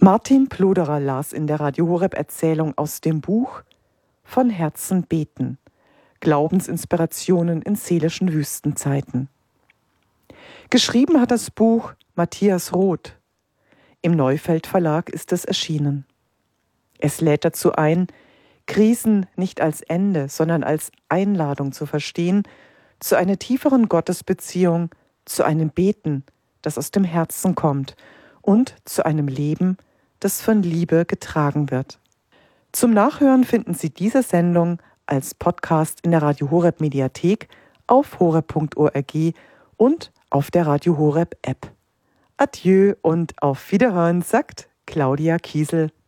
Martin Pluderer las in der Radio Horeb Erzählung aus dem Buch Von Herzen beten. Glaubensinspirationen in seelischen Wüstenzeiten. Geschrieben hat das Buch Matthias Roth. Im Neufeld Verlag ist es erschienen. Es lädt dazu ein, Krisen nicht als Ende, sondern als Einladung zu verstehen, zu einer tieferen Gottesbeziehung, zu einem Beten, das aus dem Herzen kommt, und zu einem Leben, das von Liebe getragen wird. Zum Nachhören finden Sie diese Sendung als Podcast in der Radio Horeb Mediathek auf horeb.org und auf der Radio Horeb App. Adieu und auf Wiederhören, sagt Claudia Kiesel.